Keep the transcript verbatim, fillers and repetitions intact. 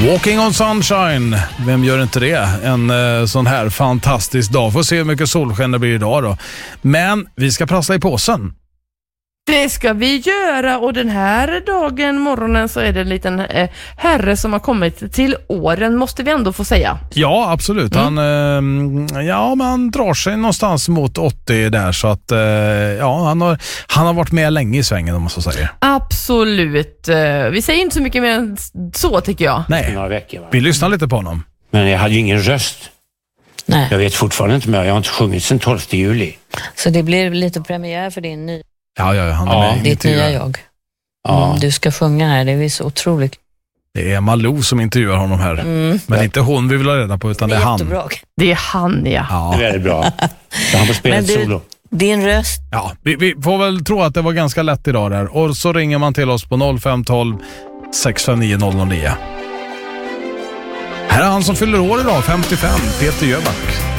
Walking on sunshine, vem gör inte det? En eh, sån här fantastisk dag. Får se hur mycket solsken det blir idag då. Men vi ska prassla i påsen. Det ska vi göra, och den här dagen, morgonen, så är det en liten eh, herre som har kommit till åren, måste vi ändå få säga. Ja, absolut. Mm. Han, eh, ja, men han drar sig någonstans mot åttio där, så att eh, ja, han har, han har varit med länge i svängen, om man så säger. Absolut. Eh, vi säger inte så mycket mer än så, tycker jag. Nej, Några veckor, va? vi lyssnar lite på honom. Men jag hade ju ingen röst. Nej. Jag vet fortfarande inte mer. Jag har inte sjungit sedan tolfte juli. Så det blir lite premiär för din ny, Ja, ja, han är Ja, med i ditt intervjuer. nya jag. Ja. Mm, du ska sjunga här, det är så otroligt. Det är Malou som intervjuar honom här. Mm. Men inte hon vi vill ha reda på, utan det är han. Jättebra. Det är han, ja. Det är Ja, väldigt bra. Så han får spela Men ett du- solo. Din röst. ja. Vi, vi får väl tro att det var ganska lätt idag där. Och så ringer man till oss på noll fem ett två sex fem nio noll noll nio. Här är han som fyller år idag, femtiofem, Peter Jöback.